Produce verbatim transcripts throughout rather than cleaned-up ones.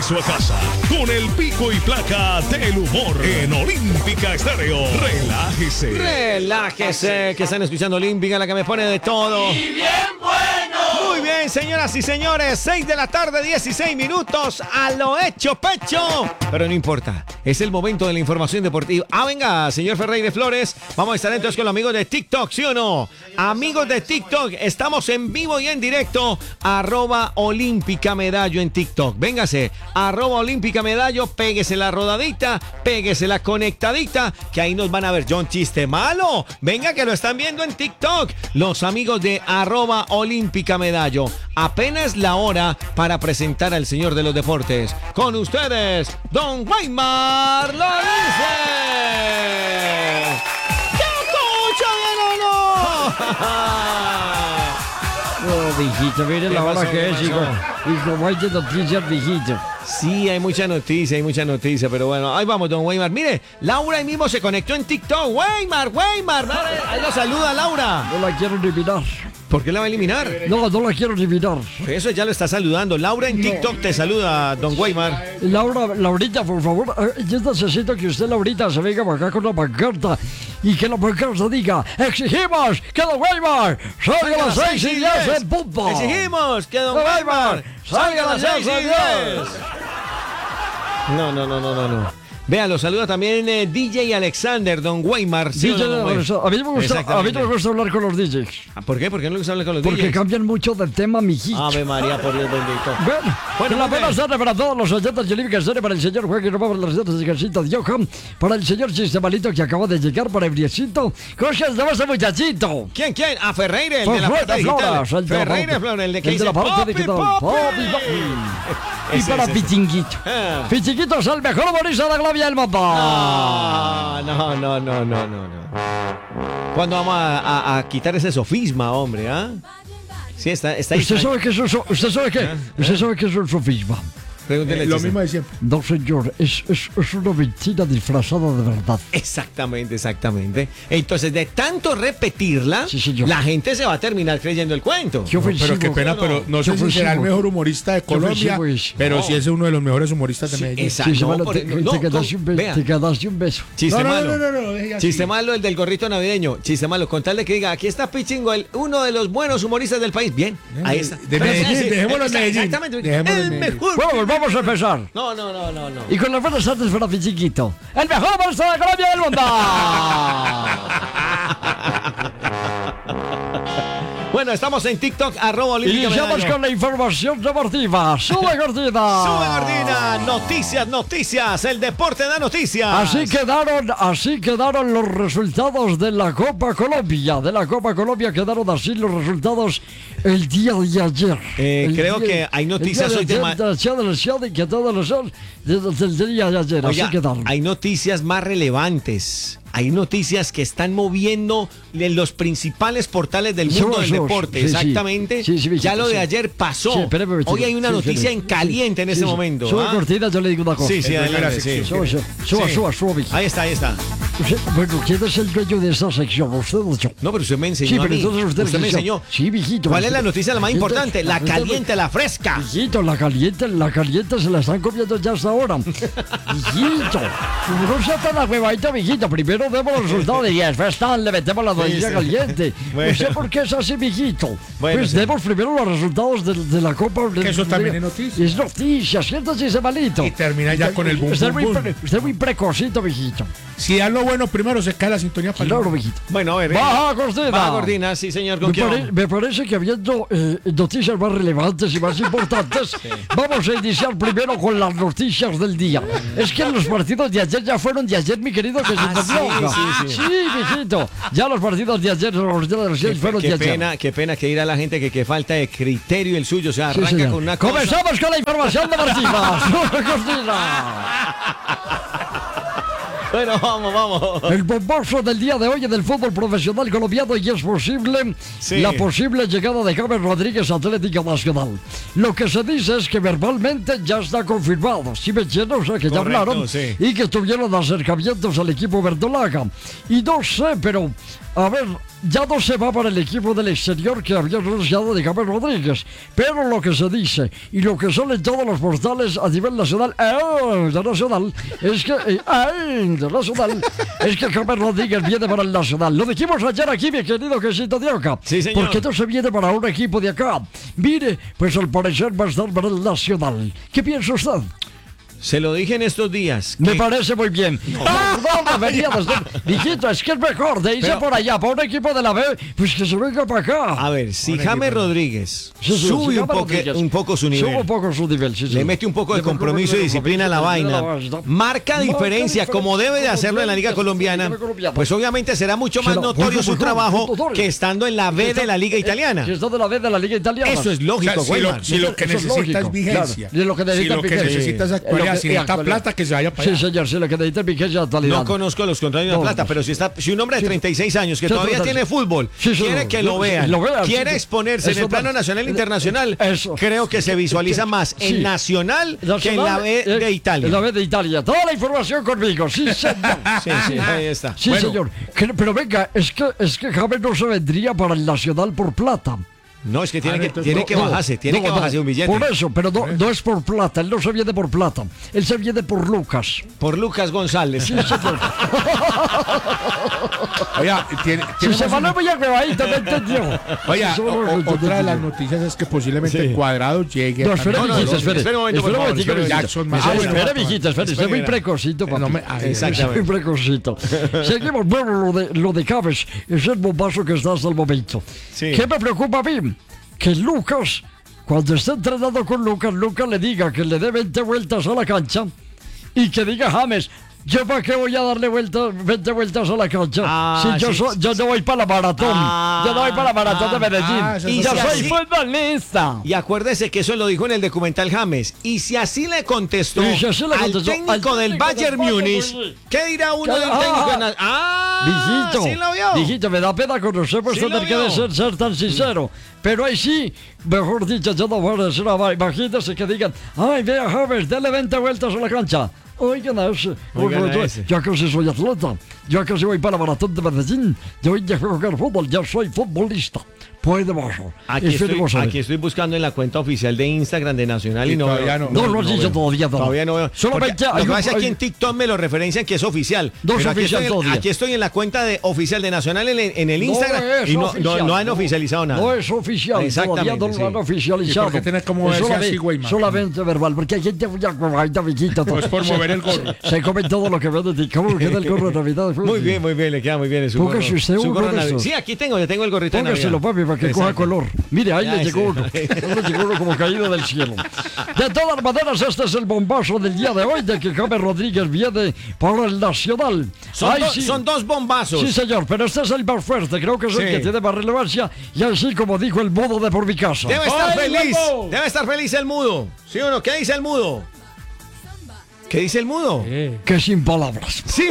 regreso a casa con el pico y placa del humor en Olímpica Estéreo. Relájese. Relájese, que están escuchando Olímpica, la que me pone de todo. ¡Y bien bueno! Muy bien, señoras y señores, seis de la tarde, dieciséis minutos, a lo hecho pecho. Pero no importa, es el momento de la información deportiva. Ah, venga, señor Ferreira Flores, vamos a estar entonces con los amigos de TikTok, ¿sí o no? Amigos de TikTok, estamos en vivo y en directo, arroba Olímpica Medallo en TikTok. Véngase, arroba Olímpica Medallo, péguese la rodadita, péguese la conectadita, que ahí nos van a ver. John Chiste Malo, venga que lo están viendo en TikTok. Los amigos de arroba Olímpica Medallo. Apenas la hora para presentar al señor de los deportes. Con ustedes, don Weimar lo dice. ¿Qué escucha bien o no? Oh, viejito, mire la hora que es, hijo. Y como hay de noticias, viejito. Sí, hay mucha noticia, hay mucha noticia, pero bueno, ahí vamos, don Weimar. Mire, Laura ahí mismo se conectó en TikTok. Weimar, Weimar, ahí lo saluda Laura. No la quiero eliminar. ¿Por qué la va a eliminar? No, no la quiero eliminar. Eso ya lo está saludando. Laura en TikTok no. Te saluda, don Weimar. Laura, Laurita, por favor, yo necesito que usted, Laurita, se venga para acá con la pancarta y que la pancarta diga: exigimos que don Weimar salga a las seis y diez en punto. Exigimos que don Weimar salga a las seis y diez. No, no, no, no, no, no. Vea, lo saluda también eh, D J Alexander, don Weimar. ¿Sí D J, no, no, a, mí me gusta, a mí me gusta hablar con los D Js. ¿Por qué? ¿Por qué no le gusta hablar con los Porque D Js? Porque cambian mucho del tema, mijito. Ave María, por Dios bendito. Bueno, bueno la buena tarde para todos los oyentes de Olímpica Estéreo, para el señor Juan que nos vamos a las recetas de Garcita de Johan, para el señor Chistemalito que acaba de llegar, para Ebriecito. ¿Cómo se ese muchachito? ¿Quién, quién? Ah, Ferreira, el de la parte digital. Ferreira Flores, el de que dice Popi, Popi. Y para Pichinguito. Pichinguito es el mejor humorista de la Gloria del mundo. No, no, no, no, no, no. ¿Cuándo vamos a, a, a quitar ese sofisma, hombre? ¿Ah? ¿eh? Sí, está, está ahí. ¿Usted sabe qué es un so, ¿Usted sabe qué? ¿Eh? ¿Usted sabe qué es un sofisma? Eh, lo mismo de siempre. No, señor, es, es, es una mentira disfrazada de verdad. Exactamente, exactamente. Entonces, de tanto repetirla, sí, la gente se va a terminar creyendo el cuento. No, pero qué pena, no, pero no sé si será el mejor humorista de Colombia, pero no. sí es uno de los mejores humoristas de Medellín. Sí, exacto. Sí, no, te, no, te, quedaste un beso, te quedaste un beso. Chiste no, malo. No, no, no, no, no Chiste malo, el del gorrito navideño. Chiste malo, con tal de que diga, aquí está Pichingo, el, uno de los buenos humoristas del país. Bien, ahí está. De Medellín, dejémoslo en Medellín. Exactamente. El mejor. Bueno, pues vamos a empezar. No, no, no, no, no. Y con las buenas tardes para Pichiquito, el mejor humorista de Colombia del mundo. Bueno, estamos en TikTok, arroba Olímpica Medallo. Iniciamos con la información deportiva. ¡Sube Gordina! ¡Sube Gordina! Noticias, noticias. El deporte da noticias. Así quedaron, así quedaron los resultados de la Copa Colombia. De la Copa Colombia quedaron así los resultados el día de ayer. Eh, el creo día, que hay noticias hoy de más. Que todos los son desde el día de ayer. Oiga, así quedaron. Hay noticias más relevantes. Hay noticias que están moviendo en los principales portales del mundo del deporte. Sí, exactamente. Sí, sí, sí, ya lo de sí. ayer pasó. Sí, espérame, Hoy hay una sí, noticia sí, en caliente en sí, ese sí. momento. Suba ¿ah? cortina, yo le digo una cosa. Sí, sí, adelante. Sí. Suba, suba, suba, sí. suba, suba. Ahí está, ahí está. Bueno, ¿quién es el dueño de esa sección? ¿Usted o yo? No, pero usted me enseñó sí, a pero mí. Entonces usted, usted me enseñó. Sí, mijito. ¿Cuál es la noticia la más importante? La caliente, la fresca. Mijito, la caliente, la caliente se la están comiendo ya hasta ahora. Mijito, no sea tan agüevadito, mijito. Primero demos los resultados de diez. Festan, le metemos la noticia sí, caliente. Bueno. No sé por qué es así, mijito. Bueno, pues sí. Demos primero los resultados de, de la Copa. Que eso de, también de, es noticia. Es noticia, ¿cierto? Sí, ese malito. Y termina ya con el boom, usted, boom, muy boom. Pre, usted es muy precocito, mijito. Si da lo bueno primero, se cae la sintonía para claro, mijito. Bueno, a ver. Baja Gordina. Baja Gordina, sí, señor. ¿Con me, pare, me parece que habiendo eh, noticias más relevantes y más importantes, sí. Vamos a iniciar primero con las noticias del día. Es que los partidos de ayer ya fueron de ayer, mi querido, que ah, se sí, sí, sí. sí, mijito. Ya los partidos de ayer, los de los qué, fueron qué de pena, ayer. Qué pena que dirá la gente que, que falta de criterio el suyo. O sea, arranca sí, con una cosa. Comenzamos con la información deportiva. Bueno, vamos, vamos. El bombazo del día de hoy en el fútbol profesional colombiano y es posible sí. La posible llegada de James Rodríguez a Atlético Nacional. Lo que se dice es que verbalmente ya está confirmado. ¿Sí me entiendes? O sea, que ya Correcto, hablaron sí. Y que tuvieron acercamientos al equipo verdolaga. Y no sé, pero... A ver, ya no se va para el equipo del exterior que había anunciado de James Rodríguez. Pero lo que se dice y lo que sale en todos los portales a nivel nacional, eh, internacional, es que, eh, eh, internacional, es que James Rodríguez viene para el Nacional. Lo dijimos ayer aquí, mi querido Quesito de Oca. Sí, señor. ¿Por qué no se viene para un equipo de acá? Mire, pues al parecer va a estar para el Nacional. ¿Qué piensa usted? Se lo dije en estos días. Me parece muy bien. No, no, debería de ser. Mijito, es que es mejor de irse Pero- por allá, para un equipo de la B, pues que se venga para acá. A ver, si James Rodríguez Sí, sí, sube sí, un, James poque- Rodríguez. un poco su Sube nivel, un poco su nivel, sí, sí. le mete un poco de Le compromiso y disciplina a la vaina, marca Marca diferencia como debe de diferencia, hacerlo en la Liga como Colombiana, debe colombiana. pues obviamente será mucho más Será notorio mucho su mejor, trabajo notorio. que estando en la B de la Liga Italiana. Que está de la B de la Liga Italiana. Eso es lógico, O sea, si, lo, Weimar. si lo que Eso es necesita lógico, es vigencia. claro. Y lo que si necesita lo que es vigencia. necesita es Eh, actualidad, lo que- si necesita actualidad. plata, que se vaya para Sí, allá. señor, sí, lo que necesita es vigencia de actualidad. No conozco los contratos de la No, plata, no. pero si está, si un hombre de Sí. treinta y seis años que Sí, todavía treinta y seis. tiene fútbol, Sí, sí, quiere no, que no, lo vean, lo vean, quiere sí, exponerse en eso el plano da- nacional e internacional, Eso. creo que se visualiza más Sí. en Nacional que en Nacional, la B eh, de Italia. En la B de Italia. Toda la información conmigo, sí, señor. Sí, sí, ahí está. Sí, Bueno. señor. Que- Pero venga, es que, es que James no se vendría para el Nacional por plata. No, es que tiene Ah, que, entonces, tiene no, que no, bajarse, tiene No, que no, bajarse un billete. Por eso, pero no, no es por plata. Él no se viene por plata. Él se viene por Lucas. Por Lucas González. Sí, señor. Oiga, tiene, Si tiene se más va una- a muy agravadito, ¿me entendió? Oiga, Sí, o- sí, o- sí, sí, otra de sí, las sí. noticias es que posiblemente Sí. Cuadrado llegue. No, a espere, no, no, mijito, no, espere. espere un momento, por Espere un favor, momentico, espere, mijito. Jackson, más- Espere, Ah, bueno, espere, mijito, espere. Usted es muy espere. precocito, papi. No me- ay, Es muy exactamente. precocito. Seguimos. Bueno, lo de, lo de James es el bombazo que está hasta el momento. Sí. ¿Qué me preocupa a mí? Que Lucas, cuando esté entrenando con Lucas, Lucas le diga que le dé veinte vueltas a la cancha y que diga James, ¿yo para qué voy a darle vueltas, veinte vueltas a la cancha? Ah, si yo, sí. soy- yo no voy para la maratón. Ah, yo no voy para la maratón de Medellín. ah, eso y es yo así. soy así- futbolista. Y acuérdese que eso lo dijo en el documental James. Y si así le contestó, Y si así le al contestó técnico al del técnico Bayern del Bayern Múnich, Múnich. ¿qué dirá uno ¿Qué? del Ah, técnico? ah. de na- ¡Ah! Mijito, ¿Sí lo vio? mijito, me da pena conocer por Sí tener lo que vio. ser, ser tan sincero. Pero ahí sí, mejor dicho, yo no voy a decir nada. Imagínense que digan, ay, vea, James, dele veinte vueltas a la cancha. Oigan a ese. Oigan Oigan, a yo, ese. yo casi soy atleta. Yo casi voy para la maratón de Medellín. Yo voy a jugar fútbol. Yo soy futbolista. Puede bajar. Aquí Espere, estoy, vamos a ver. aquí estoy buscando en la cuenta oficial de Instagram de Nacional y, Y no todavía veo- no. No lo has dicho veo. todavía. no. Todavía no veo. Solamente Porque hay lo que un- pasa es que aquí hay- en TikTok me lo referencian que es oficial. No es pero aquí oficial estoy, en, todavía. aquí estoy en la cuenta de oficial de Nacional en, en el No Instagram es y no, no, oficial, no han oficializado nada. No es oficial, Exactamente, todavía no sí. lo han oficializado. ¿Y por qué tenés como Es verse solamente, así, Weimar? solamente verbal, porque hay gente muy acomodada, amiguito. Pues por mover el gorro. Se come todo lo que ve de ti. ¿Cómo queda el gorro de Navidad? Muy bien, muy bien, le queda muy bien. Su Póngase gorro, usted su un gorro gorro de navideño. esos. Sí, aquí tengo, yo tengo el gorrito de Póngaselo, Navidad. papi, para que coja Exacto. color. Mire, ahí Ya le llegó ese. uno. Ahí le llegó uno como caído del cielo. De todas maneras, este es el bombazo del día de hoy de que James Rodríguez viene para el Nacional. Son, Ahí do- sí. son dos bombazos. Sí, señor, pero este es el más fuerte. Creo que es el Sí. que tiene más relevancia. Y así como dijo el mudo de por mi casa. Debe estar ¡Ay, feliz. guapo! Debe estar feliz el mudo. ¿Sí o no? ¿Qué dice el mudo? ¿Qué dice el mudo? Que sin palabras. Sí.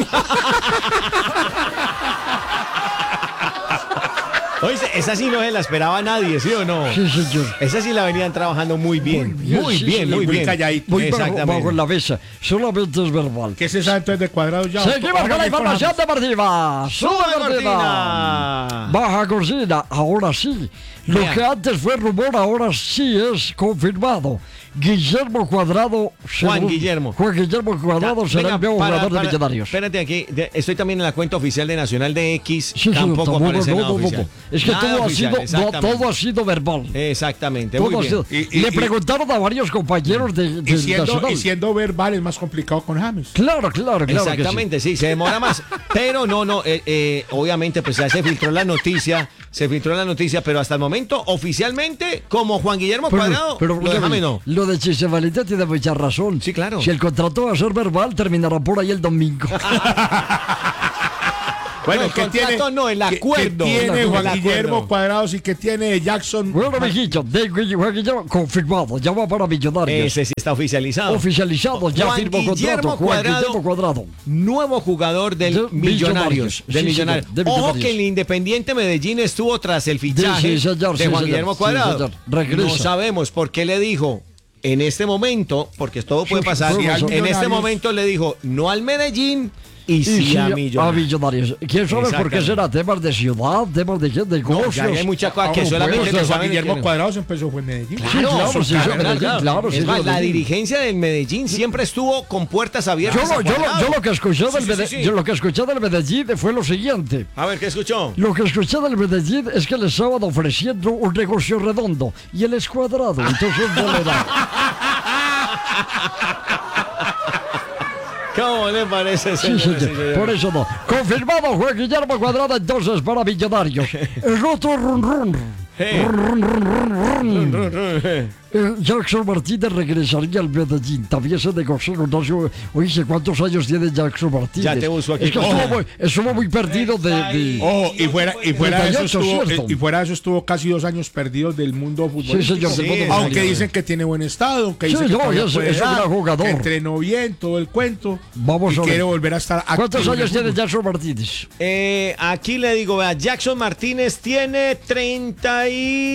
Oye, esa sí no se la esperaba nadie, ¿sí o no? Sí, señor. Esa sí la venían trabajando muy bien. Muy bien, Muy sí, bien, sí, muy muy bien. calladito. Muy bajo, Exactamente. bajo la mesa. Solamente es verbal. ¿Qué se sabe entonces de Cuadrado ya? Seguimos con la Hágame información James. deportiva. ¡Sube Sube cortina! Baja cortina. Ahora sí. Lo Vea. que antes fue rumor, ahora sí es confirmado. Guillermo Cuadrado. Juan según- Guillermo. Juan Guillermo Cuadrado será Venga, el nuevo para- jugador de para- Millonarios. Espérate aquí, de- estoy también en la cuenta oficial de Nacional de X. Sí, sí, tampoco tampoco, aparece no, nada no, no, oficial. no. Es que Nada todo ha, oficial, sido, no, exactamente. todo ha sido verbal. Exactamente, Todo muy ha bien. sido- Y- y- Le y- preguntaron a varios compañeros de, de Y siendo, Nacional. y siendo verbal es más complicado con James. Claro, claro, claro. Exactamente, sí. se demora más. Pero no, no, eh, eh, obviamente pues ya se filtró la noticia, se filtró la noticia, pero hasta el momento oficialmente como Juan Guillermo Pero, Cuadrado, pero, lo déjame no. Lo de Chisevalita tiene mucha razón. Sí, claro. Si el contrato va a ser verbal, terminará por ahí el domingo. Bueno, el ¿qué contrato no, el qué- acuerdo. ¿Qué tiene El Juan acuerdo. Guillermo Cuadrados y qué tiene Jackson? Bueno, mijito, de Juan Guillermo, confirmado, ya va para Millonarios. Ese sí está oficializado. Oficializado, ya Juan firmó Guillermo contrato. Juan Cuadrado. Guillermo Cuadrado. Nuevo jugador del De Millonarios. Millonarios. Del Sí, Millonarios. señor, de Ojo Millonarios. que el Independiente Medellín estuvo tras el fichaje Sí, sí, señor, de sí, Juan señor. Guillermo Sí, Cuadrado. señor. Regresa. No sabemos por qué le dijo en este momento, porque todo puede Sí, pasar. sí, sí, al en este Millonarios. momento le dijo no al Medellín y, y sí, sí a, millonarios. a millonarios. ¿Quién sabe por qué será? ¿Temas de ciudad? ¿Temas de qué? ¿De negocios? No, hay muchas cosas que solamente pues, Juan Guillermo Cuadrado empezó fue en Medellín. Claro, sí, claro, sí, claro, Medellín, claro, claro, es sí, más, la dirigencia del Medellín siempre estuvo con puertas abiertas. Yo, yo, yo, lo, que escuché del sí, Medellín, sí, sí. yo lo que escuché del Medellín fue lo siguiente. A ver, ¿qué escuchó? Lo que escuché del Medellín es que les estaban ofreciendo un negocio redondo y él es cuadrado, entonces no le da. ¿Cómo le parece, señor? Sí, sí, por eso no. Confirmado Juan Guillermo Cuadrado entonces para Millonarios. El otro run run. Hey. Run, run, run, run, run, run. Eh, Jackson Martínez regresaría al Medellín. También se negoció un año. Oye, ¿cuántos años tiene Jackson Martínez? Ya te uso aquí. Es que estuvo muy, estuvo muy perdido de, de. Ojo, y fuera, y fuera de eso estuvo, eh, y fuera de eso estuvo casi dos años perdidos del mundo futbolístico. Sí, señor, sí, aunque sí, dicen que tiene buen estado, aunque sí, dicen no, que es, es un gran jugador. Entrenó bien, todo el cuento. Vamos y a ver. quiere volver a estar activo. ¿Cuántos años tiene Jackson Martínez? Eh, aquí le digo, vea, Jackson Martínez tiene treinta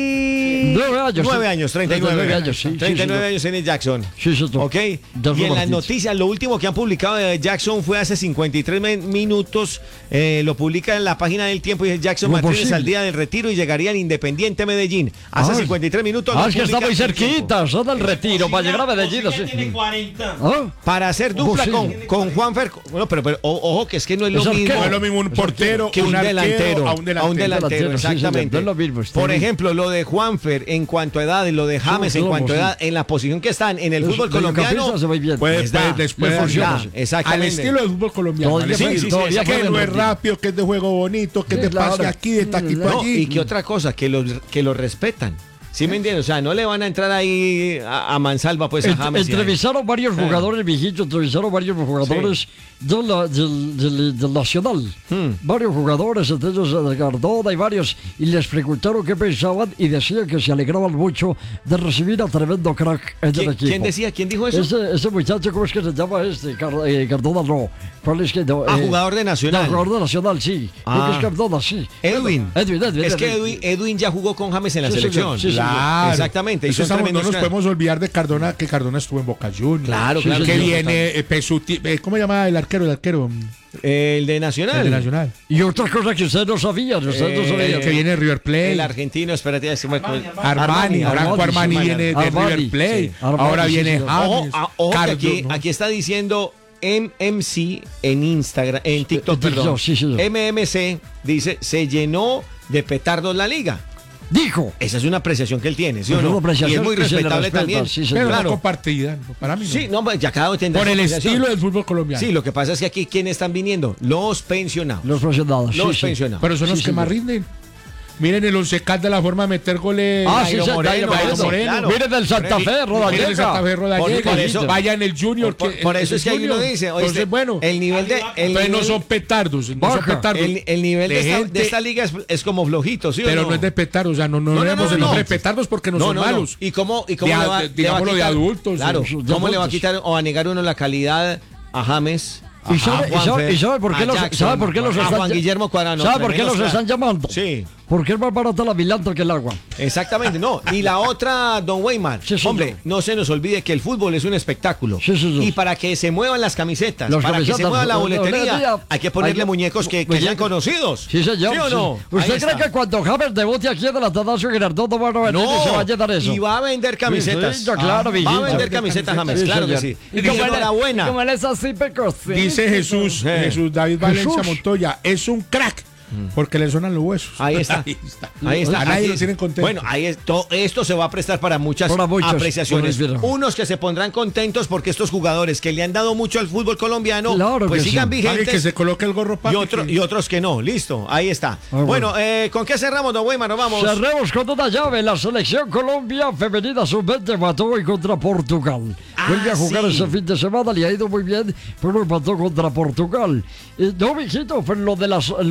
y nueve años. nueve años, treinta y nueve años, sí. treinta y nueve años tiene Jackson. Sí, sí, ok. Y en las noticias, lo último que han publicado de Jackson fue hace cincuenta y tres minutos. Eh, lo publica en la página del Tiempo y dice Jackson Martínez al día del retiro y llegaría al Independiente Medellín. Hace Ay. cincuenta y tres minutos. Ah, es que está muy cerquita, son del retiro para llegar a Medellín. Sí. Tiene cuarenta. ¿Ah? Para hacer dupla con, con Juanfer. Bueno, pero, pero ojo que es que no es lo ¿Es mismo. No es lo mismo un portero que un, un delantero, a un delantero. A un delantero, exactamente. Sí, sí, no es lo mismo, Por ejemplo, lo de Juanfer en cuanto a edad y lo de James en cuanto a edad, en la posición que están en el es, fútbol colombiano. Puede, puede, después da, exactamente. Al estilo del fútbol colombiano. Todavía, sí, sí, sí, sí, sí, que no es rápido, que es de juego bonito, que sí, te claro. pase aquí, de aquí para no, allí. Y que otra cosa, que los que lo respetan. ¿Sí me entiendes? O sea, no le van a entrar ahí a, a mansalva pues a James. Entrevistaron varios jugadores, viejitos, entrevistaron varios jugadores sí. de la, del, del, del Nacional. Hmm. Varios jugadores, entre ellos de Cardona y varios, y les preguntaron qué pensaban y decían que se alegraban mucho de recibir a tremendo crack en el equipo. ¿Quién decía? ¿Quién dijo eso? Ese, ese muchacho, ¿cómo es que se llama este? Car, eh, Cardona no. ¿Cuál es que no? Ah, eh, jugador de Nacional. No, jugador de Nacional, sí. Ah. Creo que es Cardona, sí. Edwin. Edwin, Edwin. Es Edwin. que Edwin, Edwin ya jugó con James en la sí, selección. Sí, sí, claro. Exactamente. Eso estamos, no nos podemos olvidar de Cardona, que Cardona estuvo en Boca Juniors. Claro, claro. Que viene eh, Pesuti, eh, ¿cómo se llama el arquero? El arquero. El de Nacional. El de Nacional. Y otra cosa que ustedes no sabían. Ustedes eh, no sabían. Que viene River Plate. El argentino, espérate. Armani, Armani, Armani, Franco Armani, Armani viene de Armani, River Plate. Sí. Armani, ahora sí, viene sí, James. Ojo, ojo que aquí, ¿no? Aquí está diciendo M M C en Instagram, en TikTok, perdón. Sí, sí, sí. M M C dice, se llenó de petardos la liga. Dijo. Esa es una apreciación que él tiene, ¿sí o no? Y es muy respetable respeta, también. Sí, pero claro. no compartida, para mí no. Sí, no, ya cada uno tendrá por el estilo del fútbol colombiano. Sí, lo que pasa es que aquí, ¿quiénes están viniendo? Los pensionados. Los pensionados, Los sí, pensionados. Sí. Pero son sí, los sí, que sí. más rinden. Miren el Once Caldas, la forma de meter goles. Ah, sí, sí, Moreno, Moreno, Moreno. Claro. Miren el Santa Fe, Rodallega. Miren el Santa Fe, Rodallega. Por, por eso, vaya en el Junior. Por, que, por el, eso el es que ahí uno dice, oye, entonces, bueno, el nivel de... El nivel, nivel, no son petardos, no son petardos. El, el nivel de, de, esta, gente, de esta liga es, es como flojito, ¿sí o pero no? no es de petardos, o sea, no, no, no, no, no, no, no de petardos porque no, no son no, malos. ¿Y cómo, y cómo de, le va, de, digamos le va a quitar, lo de adultos. Claro, sí, ¿cómo adultos. le va a quitar o a negar uno la calidad a James? ¿Y sabe, a sabe, sabe por qué los, Jackson, sabe por qué los a están, Juan Guillermo Cuadrado? ¿Sabe por qué los están llamando? Sí. Porque es más barata la milanta que el agua. Exactamente, no. Y la otra, don Weimar, sí, sí, hombre, no. no se nos olvide que el fútbol es un espectáculo. Sí, sí, sí. Y para que se muevan las camisetas, Los para camisetas, que se mueva la la boletería, boletería, hay que ponerle hay, muñecos que, que sean conocidos. Sí, señor. ¿Sí o no? Sí. ¿Usted cree que cuando James debute aquí en el Atanasio Girardot no van a venir y se va a llenar eso? Y va a vender camisetas. Sí, sí, claro, ah, va a vender camisetas, James, sí, claro señor. que sí. Y como enhorabuena. Como él es así, pecosito. Dice Jesús, eh. Jesús David Valencia Jesús. Montoya, es un crack. Porque le sonan los huesos. Ahí está. Ahí está. Ahí está. A nadie Aquí, lo tienen contento. Bueno, ahí es, to, esto se va a prestar para muchas para muchos, apreciaciones. Unos que se pondrán contentos porque estos jugadores que le han dado mucho al fútbol colombiano, claro pues sigan sí. vigentes. Que se coloque el gorro y, otro, y otros que no. Listo, ahí está. Ah, bueno, bueno eh, ¿con qué cerramos, don Weimar? Nos vamos. Cerremos con una llave. La selección Colombia femenina sub veinte mató hoy contra Portugal. Ah, Vuelve a jugar sí. ese fin de semana, le ha ido muy bien, pero empató contra Portugal. Eh, no, mijito, pero lo de, las, lo de la,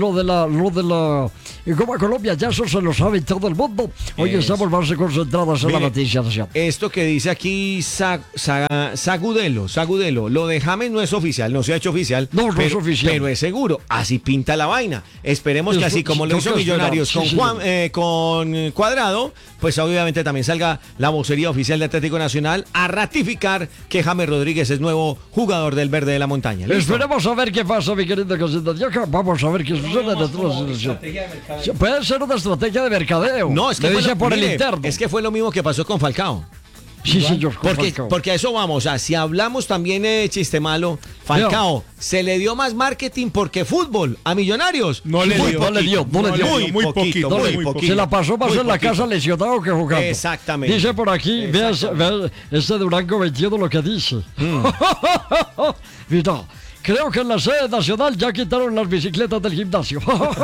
lo de la Copa Colombia, ya eso se lo sabe todo el mundo. Hoy es. estamos más concentrados en Mire, la noticia. Esto que dice aquí Sag, Sag, Sagudelo, Sagudelo, lo de James no es oficial, no se ha hecho oficial. No, no pero, es oficial. Pero es seguro, así pinta la vaina. Esperemos es, que así como lo hizo Millonarios con, sí, Juan, sí. eh, con Cuadrado, pues obviamente también salga la vocería oficial de Atlético Nacional a ratificar que James Rodríguez es nuevo jugador del Verde de la Montaña. ¿Listo? Esperemos a ver qué pasa, mi querido Cosita. Vamos a ver qué sucede en la situación. Puede ser una estrategia de mercadeo. No, es que, dice lo, por mire, el interno. Es que fue lo mismo que pasó con Falcao. Sí, señor. Porque, porque a eso vamos. O sea, si hablamos también de chiste malo, Falcao, Pero, se le dio más marketing porque fútbol a Millonarios. No le muy dio. No le dio. No le dio. Muy, muy poquito. Muy muy poquito. Se la pasó más muy en la poquito. casa lesionado que jugando. Exactamente. Dice por aquí, vea este Durango veintiuno lo que dice. Mm. Mira. Creo que en la sede nacional ya quitaron las bicicletas del gimnasio.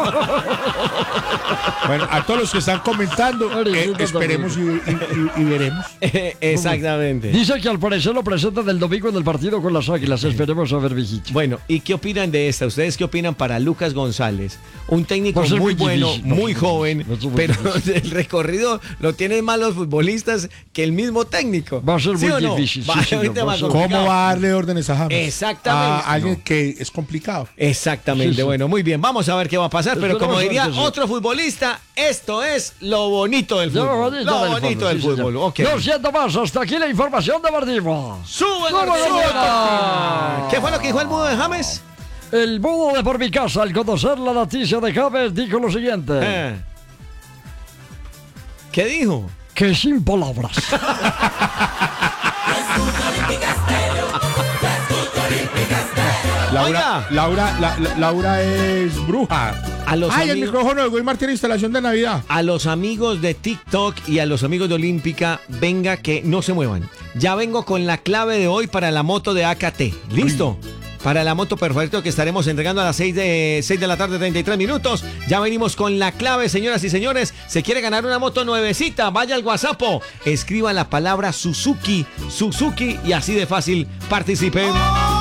Bueno, a todos los que están comentando, eh, esperemos y, y, y veremos. Exactamente. Dice que al parecer lo presentan el domingo en el partido con las Águilas. Esperemos a ver, viejito. Bueno, ¿y qué opinan de esta? ¿Ustedes qué opinan para Lucas González? Un técnico muy, muy bueno, difícil, muy joven, muy pero el recorrido lo tienen más los futbolistas que el mismo técnico. Va a ser ¿Sí muy no? difícil. Va, sí, señor, va a ser ¿Cómo va a darle órdenes a James? Exactamente. A alguien no. que es complicado. Exactamente. Sí, sí. Bueno, muy bien. Vamos a ver qué va a pasar. Pero como diría otro futbolista, esto es lo bonito del fútbol. Lo bonito, lo del, bonito del fútbol. fútbol. Okay. No siento más. Hasta aquí la información de Mardivo. ¡Sube, Sube ¿Qué fue lo que dijo el mudo de James? El mudo de por mi casa, al conocer la noticia de James, dijo lo siguiente. Eh. ¿Qué dijo? Que sin palabras. Laura, Laura, la, la, Laura es bruja. A los Ay, amigos, el micrófono de Goy Martín, instalación de Navidad. A los amigos de TikTok y a los amigos de Olímpica, venga que no se muevan. Ya vengo con la clave de hoy para la moto de A K T. ¿Listo? Uy. Para la moto perfecto que estaremos entregando a las seis de, seis de la tarde, treinta y tres minutos. Ya venimos con la clave, señoras y señores. Se quiere ganar una moto nuevecita, vaya al WhatsApp, escriba la palabra Suzuki, Suzuki y así de fácil participen.